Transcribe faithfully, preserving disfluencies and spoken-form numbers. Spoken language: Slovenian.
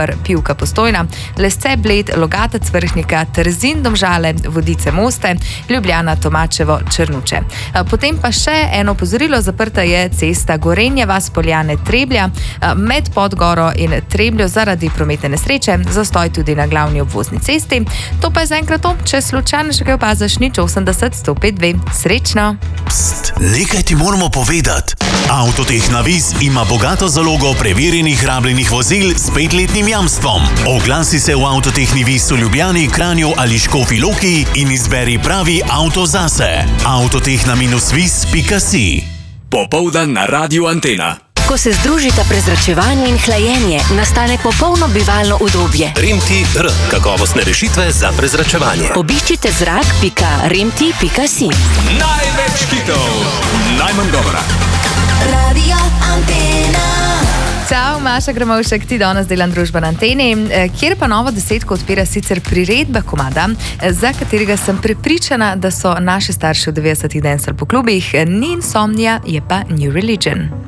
Pivka Postojna, Lesce Bled, Logatec Vrhnika, Trzin Domžale, Vodice Moste, Ljubljana Tomačevo, Črnuče. Potem pa še eno opozorilo, zaprta je cesta Gorenja vas Poljane Treblja med Podgoro in Trebljo zaradi prometne nesreče, zastoj tudi na glavni obvozni cesti. To pa je zaenkrat to, če slučajno še kaj opaziš, nič osemdeset sto pet dve. Srečno! Pst, nekaj ti moramo povedati. Avtotehna Vis ima bogato zalogo preverjenih rabljenih vozil s petletnim jamstvom. Oglasi se v Avtotehni Vis v Ljubljani, Kranju ali Škofji Loki in izberi pravi avto zase. avtotehna vis pika si. Popoldan na Radiu Antena. Ko se združita prezračevanje in hlajenje, nastane popolno bivalno udobje. Remti R. Kakovostne rešitve za prezračevanje. Obiščite zrak pika remti pika si. Največ hitov, najmanj govora. Radio Antena. Čau, Maša Gramovšek, ti danes delam družba na Anteni, kjer pa novo desetko odpira sicer priredba komada, za katerega sem prepričana, da so naši starši v devetdesetih dancali po klubih. Ni Insomnia, je pa New Religion.